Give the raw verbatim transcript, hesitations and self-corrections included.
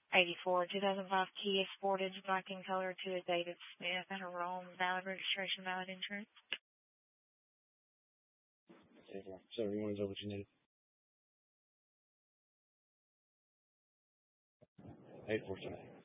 eighty-four, two thousand five Kia Sportage, black in color, to a David Smith, and a Rome, valid registration, valid insurance. seventy-one is that what you needed? eight four seven.